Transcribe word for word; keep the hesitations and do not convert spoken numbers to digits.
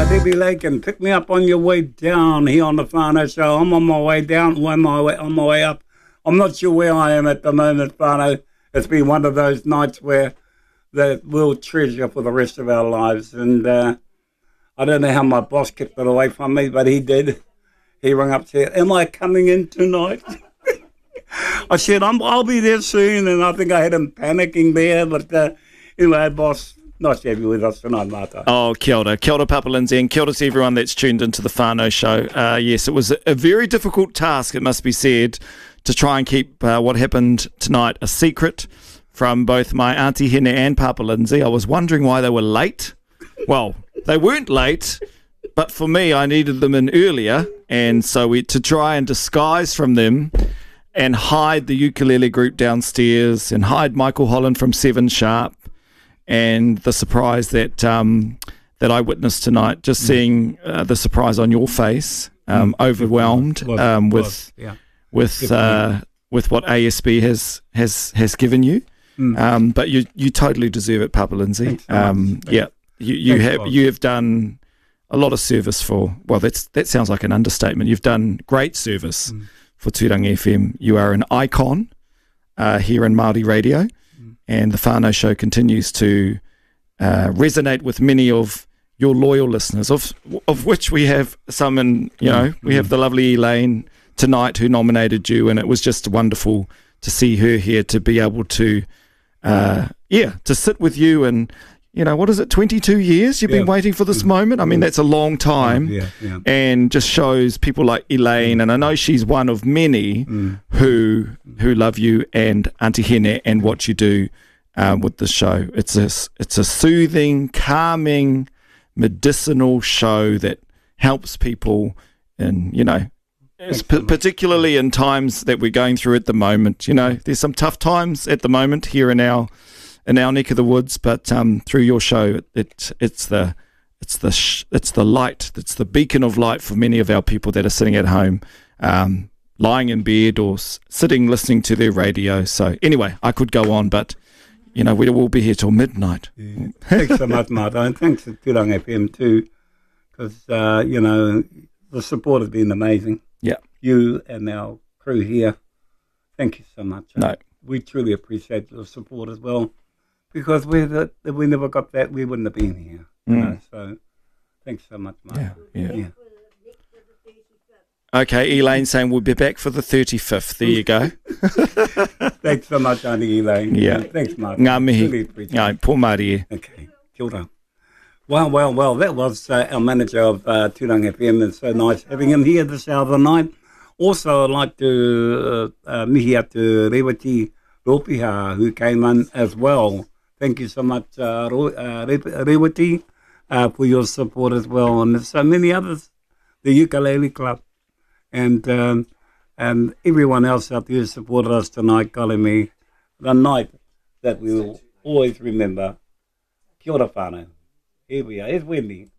Debbie Lake, and pick me up on your way down here on the Whānau Show. I'm on my way down, on my way, on my way up. I'm not sure where I am at the moment, Whānau. It's been one of those nights where that we'll treasure for the rest of our lives. And uh, I don't know how my boss kept it away from me, but he did. He rang up and said, am I coming in tonight? I said, I'm, I'll be there soon. And I think I had him panicking there. But uh, anyway, boss, nice to have you with us tonight, Marta. Oh, kia ora. Kia ora, Papa Lindsay, and kia ora to everyone that's tuned into the Whānau Show. Uh, yes, it was a very difficult task, it must be said, to try and keep uh, what happened tonight a secret from both my Auntie Hene and Papa Lindsay. I was wondering why they were late. Well, they weren't late, but for me, I needed them in earlier, and so we to try and disguise from them and hide the ukulele group downstairs and hide Michael Holland from Seven Sharp and the surprise that um, that I witnessed tonight, just mm. seeing uh, the surprise on your face, um, mm. overwhelmed was, um, with was, yeah. with uh, with what A S B has has has given you. Mm. Um, but you you totally deserve it, Papa Lindsay. Um, yeah, you you have you have done a lot of service for. Well, that's that sounds like an understatement. You've done great service mm. for Tūrangi F M. You are an icon uh, here in Māori radio, mm. and the Whānau Show continues to uh, resonate with many of your loyal listeners, of of which we have some in. You know, mm. we have the lovely Elaine tonight who nominated you, and it was just wonderful to see her here to be able to. Uh, yeah, to sit with you and, you know, what is it, twenty-two years you've yeah. been waiting for this mm. moment? I mean, that's a long time yeah, yeah. and just shows people like Elaine, and I know she's one of many mm. who who love you and Auntie Hene and what you do um, with the show. It's a, it's a soothing, calming, medicinal show that helps people in, you know, P- particularly in times that we're going through at the moment. You know, there's some tough times at the moment here in our in our neck of the woods, but um, through your show, it, it it's the it's the sh- it's the light, it's the beacon of light for many of our people that are sitting at home, um, lying in bed or s- sitting listening to their radio. So anyway, I could go on, but you know, we will be here till midnight. Yeah. Thanks so much, Marta, and thanks to Tūrangi F M too, because uh, you know, the support has been amazing. Yeah. You and our crew here, thank you so much. No. We truly appreciate your support as well, because we if we never got that, we wouldn't have been here. You mm. know? So thanks so much, Mark. Yeah, yeah. yeah. Okay, Elaine saying we'll be back for the thirty-fifth. There you go. Thanks so much, Auntie Elaine. Yeah. And thanks, Mark. Ngā mihi. Really appreciate Ngā, it. Pō Mārie. Okay, kia ora. Well, well, well, that was uh, our manager of uh, Tūrangi F M. It's so nice having him here this hour of the night. Also, I'd like to uh, uh, mihi atu Rewati Ropiha, who came in as well. Thank you so much, uh, Ro- uh, Rewati, uh, for your support as well. And there's so many others, the Ukulele Club, and um, and everyone else out there who supported us tonight, calling me the night that we will always remember. Kia ora whānau. Here we are. It's windy.